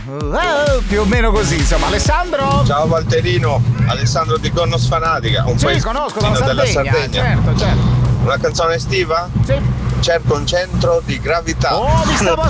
Più o meno così, insomma. Alessandro? Ciao Valterino, Alessandro di Cornos Fanatica, un Sì, conosco dalla della Sardegna. Sardegna. Certo. Una canzone estiva? Sì. Cerco un centro di gravità. Oh, mi stavo